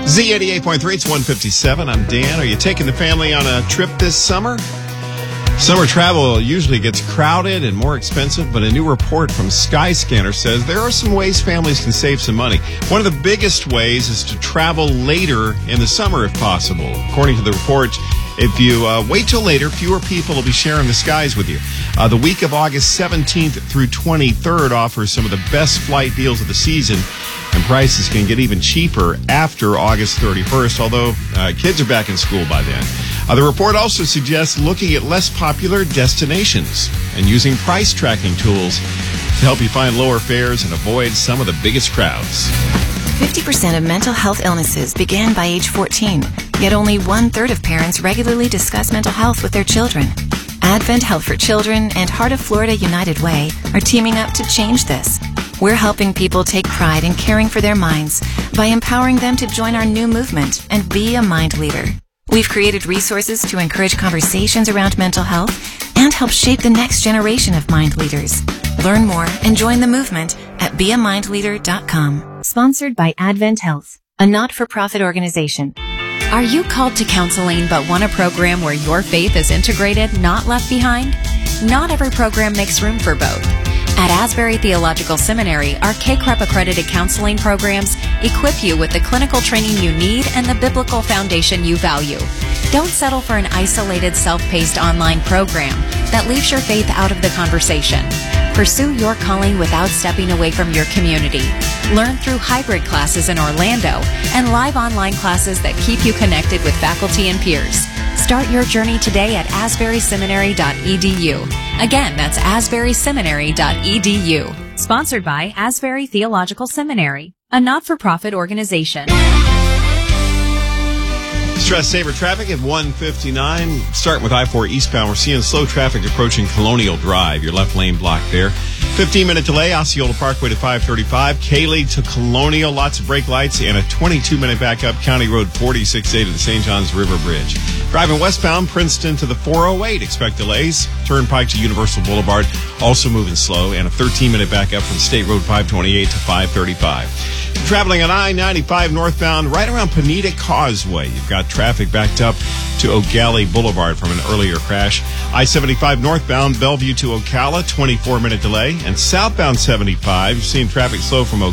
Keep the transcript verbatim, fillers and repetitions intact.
Z eighty-eight point three, it's one fifty-seven. I'm Dan. Are you taking the family on a trip this summer? Summer travel usually gets crowded and more expensive, but a new report from Skyscanner says there are some ways families can save some money. One of the biggest ways is to travel later in the summer if possible. According to the report, if you uh, wait till later, fewer people will be sharing the skies with you. Uh, the week of August seventeenth through twenty-third offers some of the best flight deals of the season, and prices can get even cheaper after August thirty-first, although uh, kids are back in school by then. Uh, the report also suggests looking at less popular destinations and using price tracking tools to help you find lower fares and avoid some of the biggest crowds. fifty percent of mental health illnesses begin by age fourteen, yet only one-third of parents regularly discuss mental health with their children. Advent Health for Children and Heart of Florida United Way are teaming up to change this. We're helping people take pride in caring for their minds by empowering them to join our new movement and be a mind leader. We've created resources to encourage conversations around mental health and help shape the next generation of mind leaders. Learn more and join the movement at be a mind leader dot com. Sponsored by Advent Health, a not-for-profit organization. Are you called to counseling but want a program where your faith is integrated, not left behind? Not every program makes room for both. At Asbury Theological Seminary, our K C R E P accredited counseling programs equip you with the clinical training you need and the biblical foundation you value. Don't settle for an isolated, self-paced online program that leaves your faith out of the conversation. Pursue your calling without stepping away from your community. Learn through hybrid classes in Orlando and live online classes that keep you connected with faculty and peers. Start your journey today at asbury seminary dot e d u. Again, that's asbury seminary dot e d u. Sponsored by Asbury Theological Seminary, a not-for-profit organization. Stress saver traffic at one fifty-nine. Starting with I four eastbound, we're seeing slow traffic approaching Colonial Drive. Your left lane blocked there. fifteen minute delay, Osceola Parkway to five thirty-five. Cayley to Colonial, lots of brake lights, and a twenty-two minute backup, County Road forty-six A to the Saint Johns River Bridge. Driving westbound, Princeton to the four oh eight, expect delays. Turnpike to Universal Boulevard, also moving slow, and a thirteen minute backup from State Road five twenty-eight to five thirty-five. Traveling on I ninety-five northbound, right around Ponita Causeway. You've got traffic backed up to O'Galley Boulevard from an earlier crash. I seventy-five northbound, Bellevue to Ocala, twenty-four minute delay. And southbound seventy-five, you're seeing traffic slow from Ocala